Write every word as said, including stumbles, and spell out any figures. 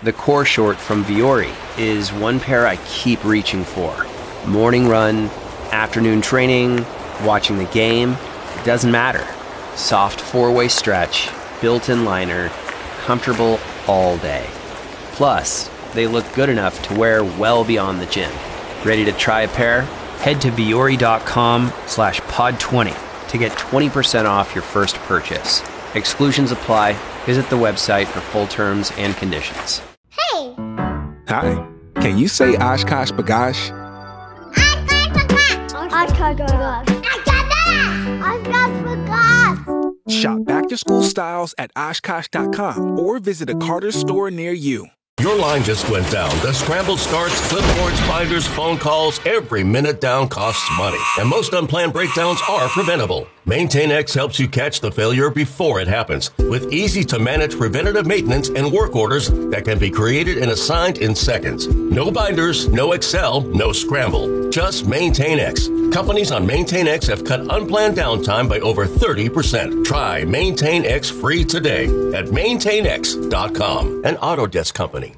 The core short from Vuori is one pair I keep reaching for. Morning run, afternoon training, watching the game, it doesn't matter. Soft four-way stretch, built-in liner, comfortable all day. Plus, they look good enough to wear well beyond the gym. Ready to try a pair? Head to vuori.com slash pod 20 to get twenty percent off your first purchase. Exclusions apply. Visit the website for full terms and conditions. Hey! Hi. Can you say Oshkosh B'gosh? Shop back-to-school styles at Oshkosh dot com or visit a Carter's store near you. Your line just went down. The scramble starts, clipboards, binders, phone calls. Every minute down costs money. And most unplanned breakdowns are preventable. MaintainX helps you catch the failure before it happens with easy-to-manage preventative maintenance and work orders that can be created and assigned in seconds. No binders, no Excel, no scramble. Just MaintainX. Companies on MaintainX have cut unplanned downtime by over thirty percent. Try MaintainX free today at maintain x dot com, an Autodesk company.